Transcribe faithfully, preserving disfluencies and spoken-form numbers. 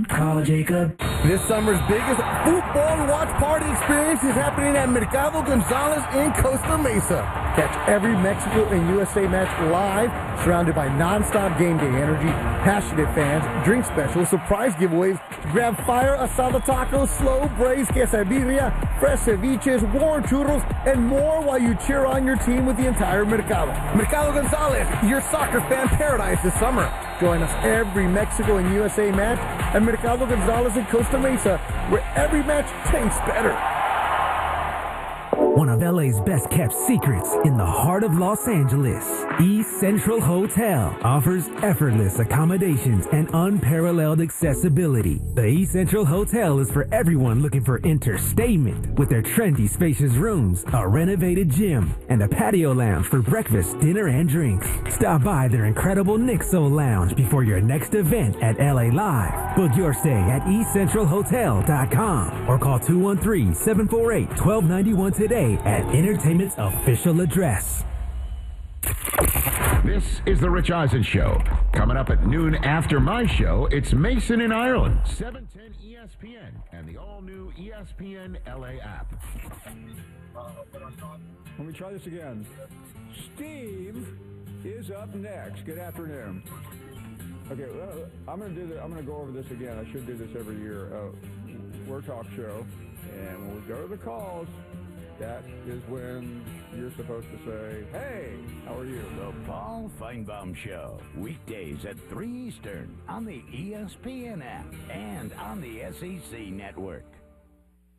Call Jacob. This summer's biggest football watch party experience is happening at Mercado Gonzalez in Costa Mesa. Catch every Mexico and U S A match live, surrounded by non-stop game day energy, passionate fans, drink specials, surprise giveaways, grab fire asada tacos, slow braised quesadilla, fresh ceviches, warm churros, and more while you cheer on your team with the entire Mercado. Mercado Gonzalez, your soccer fan paradise this summer. Join us every Mexico and U S A match at Mercado Gonzalez in Costa Mesa, where every match tastes better. One of L A's best kept secrets in the heart of Los Angeles, East Central Hotel offers effortless accommodations and unparalleled accessibility. The East Central Hotel is for everyone looking for entertainment with their trendy spacious rooms, a renovated gym, and a patio lounge for breakfast, dinner, and drinks. Stop by their incredible Nixo Lounge before your next event at L A Live. Book your stay at east central hotel dot com or call two one three, seven four eight, one two nine one today at Entertainment's official address. This is the Rich Eisen Show. Coming up at noon after my show, it's Mason in Ireland, seven ten E S P N, and the all-new E S P N L A app. Let me try this again. Steve is up next. Good afternoon. Okay, well, I'm going to do the, I'm going to go over this again. I should do this every year. Uh, we're a talk show, and when we go to the calls, that is when you're supposed to say, hey, how are you? The Paul Feinbaum Show, weekdays at three Eastern on the E S P N app and on the S E C network.